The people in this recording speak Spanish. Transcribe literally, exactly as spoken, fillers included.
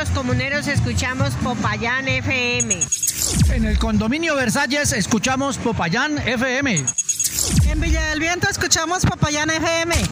los comuneros escuchamos Popayán F M. En el condominio Versalles escuchamos Popayán F M. En Villa del Viento escuchamos Popayán F M.